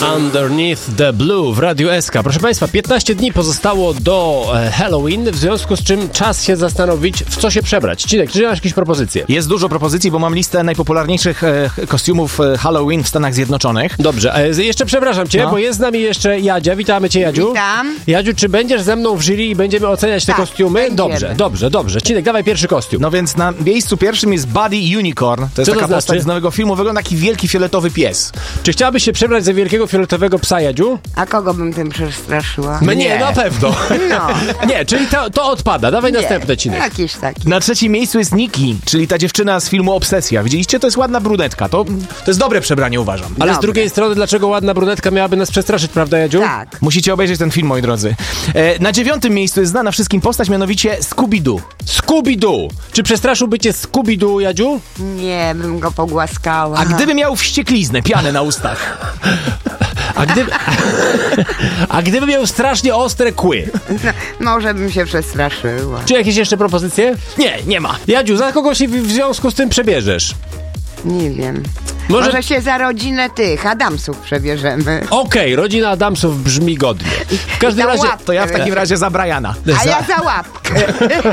Underneath the Blue w Radiu SK. Proszę Państwa, 15 dni pozostało do Halloween, w związku z czym czas się zastanowić, w co się przebrać. Cinek, czy masz jakieś propozycje? Jest dużo propozycji, bo mam listę najpopularniejszych kostiumów Halloween w Stanach Zjednoczonych. Dobrze, jeszcze przepraszam Cię, bo jest z nami jeszcze Jadzia. Witamy Cię, Jadziu. Witam. Jadziu, czy będziesz ze mną w jury i będziemy oceniać te kostiumy? będziemy. Dobrze. Cinek, dawaj pierwszy kostium. No więc na miejscu pierwszym jest Buddy Unicorn. To jest taka postać z nowego filmu, wygląda taki wielki fioletowy pies. Czy chciałabyś się przebrać za wielkiego fioletowego psa, Jadziu? A kogo bym tym przestraszyła? Nie, na pewno. No. Nie, czyli to odpada. Dawaj następne, Cinek. Jakiś taki. Na trzecim miejscu jest Nikki, czyli ta dziewczyna z filmu Obsesja. Widzieliście? To jest ładna brunetka. To jest dobre przebranie, uważam. Ale z Dobre. drugiej strony, dlaczego ładna brunetka miałaby nas przestraszyć, prawda, Jadziu? Tak. Musicie obejrzeć ten film, moi drodzy. Na dziewiątym miejscu jest znana wszystkim postać, mianowicie Scooby-Doo. Scooby-Doo. Czy przestraszyłby cię Scooby-Doo, Jadziu? Nie, bym go pogłaskała. A gdyby miał wściekliznę, pianę na ustach? A gdyby miał strasznie ostre kły? Może bym się przestraszyła. Czy jakieś jeszcze propozycje? Nie ma. Jadziu, za kogo się w związku z tym przebierzesz? Nie wiem. Może- Może się za rodzinę tych Adamsów przebierzemy. Okej, rodzina Adamsów brzmi godnie. W każdym za razie... łapkę. To ja w takim razie za Briana. A ja za łapkę.